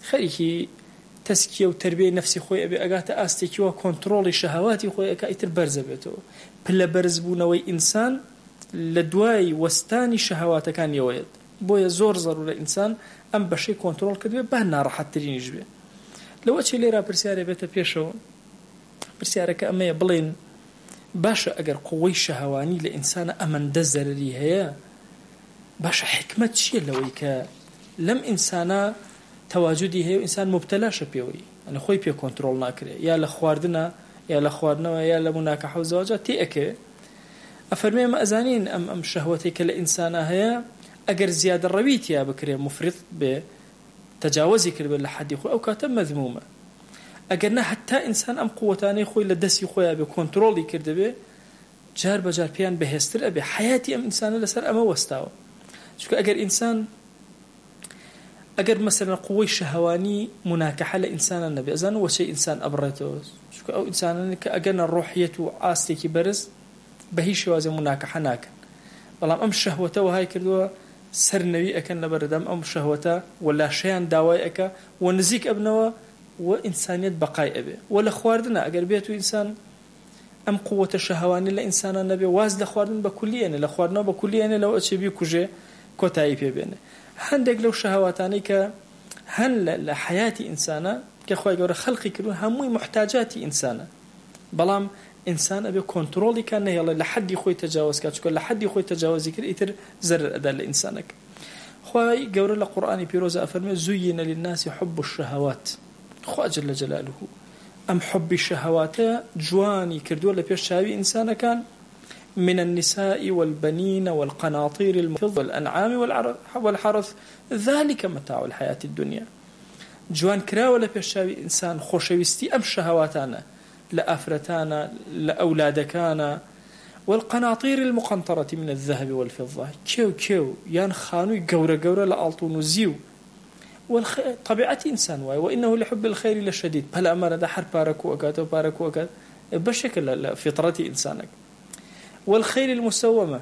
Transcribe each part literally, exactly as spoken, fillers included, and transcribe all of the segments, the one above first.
خەریکی تەسکیە و تربیەی نەفسی خۆی ئەبێ ئەگاتە ئاستێکیوە کۆنتڕۆڵی شەهەواتی خۆی ئەکا ئیتر بەرزە بێتەوە. پلە بەرزبوونەوەی ئینسان لە دوای وەستانی شەهەواتەکانیەوەیەت. بۆیە زۆر زەرورە ئینسان ئەم بەشەی کۆنتڕۆڵ کردوێ با ناڕەحەتترینیش بێ. لەوە چی لێرا پرسیارە بێتە پێشەوە، پرسیارەکە ئەمەیە بڵێن باشە ئەگەر قووەی شەهەوانی لە ئینسانە ئەمەندە زەرری هەیە، باشە حکمت چییە لەوەی کە لەم ئینسانە تەواجودی هەیە و ئینسان مبتەلاشە پێوەی، ئەنە خۆی پێ کۆنتڕۆڵ ناکرێ، یا لە خواردنە یا لە خواردنەوە یا لە موناکەحە و زەواجە تێ ئەکەوێ. ئەفەرمێ ئەمە ئەزانین ئەم ئەم شەهوەتەی کە لە ئینسانە هەیە ئەگەر زیادە ڕەوی تیا بکرێ، مفرط بێ، تەجاوزی کرد بێ لە حەدی خۆی، ئەو کاتە مەذمومە. ئەگەر نە حتا ئینسان ئەم قووەتانەی خۆی لە دەستی خۆیان بێ کۆنتڕۆڵی کردبێ، جار بەجار پێیان بەهێزتر ئەبێ. حیاتی ئەم ئینسانە لەسەر ئەمە وەستاوە. چونکە ئەگەر ئینسان ئەگەر مەسەلەن قووەی شەهەوانی موناکەحە لە ئینسانە نەبێ، ئەزان وەچەی ئینسان ئەبڕێتەوە. چونکە ئەو ئینسانانە کە ئەگەنە ڕۆحیەت و ئاستێکی بەرز بە هیچ شێوازێ موناکەحە ناکەن. بەڵام ئەم شەهوەتە وهای کردووە سەرنەوی ئەکەن لە بەردەم ئەم شەهوەتە، و لاشەیان داوای ئەکە و نزیک ئەبنەوە و ئینسانیت بەقای ئەبێ. و لە خواردنە ئەگەر بێت و ئینسان ئەم قووەتە شەهەوانی لە ئینسانە نەبێ، واز لە خواردن بە کولیەنە، لە خواردنەوە بە کولیەنە لەو ئەچێ بیکوژێ کۆتایی پێبێنێ. هەندێک لەو شەهەواتانەی کە هەن لە حیاتی ئینسانە کە خۆی گەورە خەڵقی کردوون هەمووی محتاجاتی ئینسانە، بەڵام ئینسان ئەبێ کۆنتڕۆڵی کە نەهێڵێ لە حەدی خۆی تەجاوز کات، چونکە لە حەدی خۆی تەجاوزی کرد ئیتر زەرر ئەدا لە ئینسانەکە. خۆی گەورە لە قورئانی پیرۆزە ئەفەرمێ زویینە للناس حب الشهوات، خوا جل جلاله ئەم حبی شەهەواتە جوانی کردووە لە پێش چاوی ئینسانەکان، من النساء والبنين والقناطير المفضلة والأنعام والحرث ذلك متاع الحياة الدنيا. جوان كراوة لبيشاوي إنسان خوشويستي أم شهواتانا لأفرتانا لأولادكانا والقناطير المقنطرة من الذهب والفضة، كيو كيو يان خانوي قورة قورة لألطون وزيو. طبيعة إنسان واي وإنه لحب الخير لشديد، بل أمر ده حر باركو أكاد وباركو أكاد بشكل فطرة إنسانك. والخيل المسومة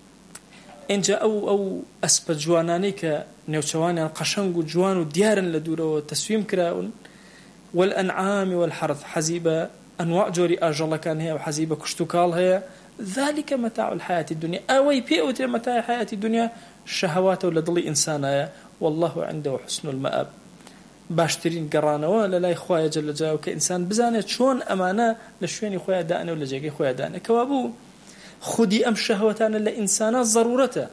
إن جاء أو أو أسبة جوانانيك نيوشواني قشنق جوان وديارا لدورة وتسويم كراون. والأنعام والحرث حزيبة أنواع جوري أجل كان هي وحزيبة كشتوكال هي، ذلك متاع الحياة الدنيا. أوي بيئة متاع الحياة الدنيا شهوات ولدلي إنسانا، والله عنده حسن المآب. باشترين قرانا ولا لا إخوة جل جلاله كإنسان بزانة شون أمانة لشوين إخوة دائنا ولا جاي إخوة دائنا كوابو خودی ئەم شەهوەتانە لە ئینسانە ضرورەتە،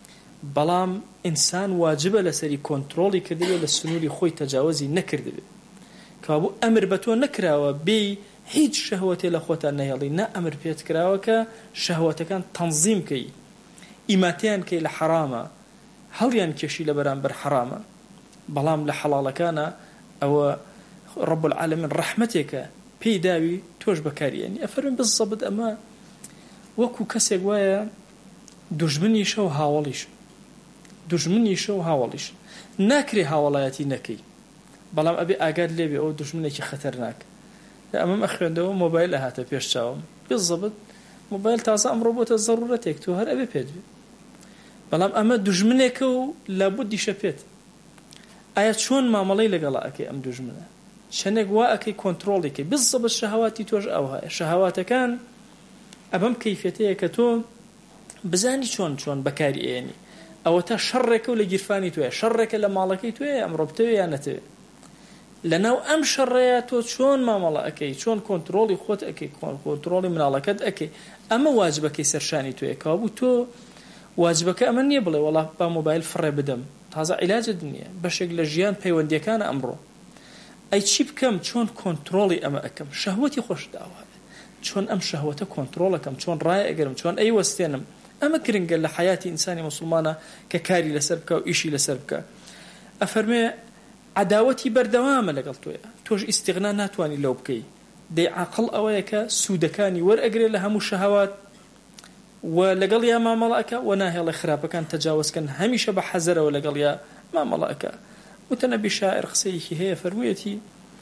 بەڵام ئینسان واجبە لەسەری کۆنتڕۆڵی کردبێ، لە سنووری خۆی تەجاوزی نەکردبێ. کابوو ئەمر بە تۆ نەکراوە بێ هیچ شەهوەتێ لە خۆتان نەهێڵی، نە ئەمر پێت کراوە کە شەهوەتەکان تەنزیم کەی، ئیماتیان کەی لە حرامە، هەڵیان کێشی لە بەرامبەر حرامە، بەڵام لە حەڵاڵەکانە ئەوە ڕەب العالەمین ڕەحمەتێکە پێی داوی تۆش بەکاریێنی. ئەفەرمێن بزەبت ئەمە وەکو کەسێک وایە دوژمنیشە و هاوڵیش، دوژمنیشە و هاوڵیش ناکرێ هاوڵایەتی نەکەی، بەڵام ئەبێ ئاگاد لێبێ ئەو دوژمنێکی خەتەرناک. لە ئەمەم ئەخوێندەوە مۆبایل ئەهاتە پێش چاوم، بزەبت مۆبایل تازە ئەمڕۆ بۆتە زەڕورەتێک، تۆ هەر ئەبێ پێت بێ، بەڵام ئەمە دوژمنێکە و لابودیشە پێت. ئایا چۆن مامەڵەی لەگەڵا ئەکەی ئەم دوژمنە؟ شەنێک وا ئەکەی کۆنتڕۆڵێکی بزەبت شەهەواتی تۆش ئەو هەیە. شەهەواتەکان ئەبەم کەیفێتەیە کە تۆ بزانی چۆن چۆن بەکاری ئێنی. ئەوە تا شەڕێکە و لە گیرفانی توێ، شەڕێکە لە ماڵەکەی توێ، ئەمڕۆ بتەوێ یان نەتەوێ. لەناو ئەم شەڕەیە تۆ چۆن مامەڵە ئەکەی، چۆن کۆنتڕۆڵی خۆت ئەکەی، کۆنتڕۆڵی مناڵەکەت ئەکەی. ئەمە واجبەکەی سەرشانی توێ. کابوو تۆ واجبەکە ئەمە نییە بڵێ وەڵا با مۆبایل فڕێ بدەم، تازە عیلاجت نییە، بەشێک لە ژیان پەیوەندیەکانە ئەمڕۆ. ئەی چی بکەم؟ چۆن کۆنتڕۆڵی ئەمە ئەکەم؟ شەهوەتی خۆش داوە، چۆن ئەم شەهوەتە کۆنتڕۆڵەکەم، چۆن ڕای ئەگەرم، چۆن ئەی وەستێنم. ئەمە گرنگە لە حیاتی ئینسانی مسلمانە کە کاری لەسەر بکە و ئیشی لەسەر بکە. ئەفەرمێ عەداوەتی بەردەوامە لەگەڵ تۆیە، تۆش ئیستیغنا ناتوانی لەو بکەی. دەی عاقڵ ئەوەیە کە سوودەکانی وەرئەگرێ لە هەموو شەهەوات و لەگەڵ یا مامەڵە ئەکا و ناهێڵێ خراپەکان تەجاوزکەن، هەمیشە بە حەزەرەوە لەگەڵ یا مامەڵە ئەکا. متەنەبی شاعر قسەیەکی هەیە فەرموویەتی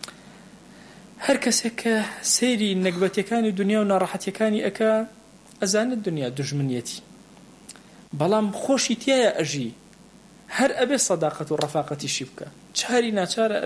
هەر کەسێک کە سەیری نەکبەتیەکانی دنیا و ناڕەحەتیەکانی ئەکا ئەزانێت دنیا دوژمنیەتی، بەڵام خۆشی تایە ئەژی، هەر ئەبێ سەداقەت و ڕەفاقەتیشی بکە، چاری ناچارە